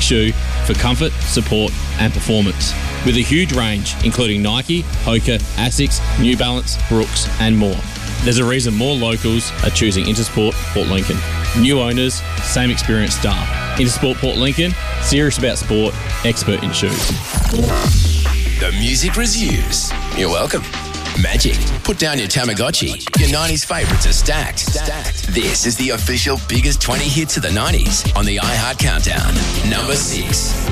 shoe for comfort, support and performance. With a huge range including Nike, Hoka, Asics, New Balance, Brooks and more. There's a reason more locals are choosing Intersport Port Lincoln. New owners, same experienced staff. Intersport Port Lincoln, serious about sport, expert in shoes. The music resumes. You're welcome. Magic. Put down your Tamagotchi. Your 90s favourites are stacked. This is the official biggest 20 hits of the 90s on the iHeart Countdown. Number 6.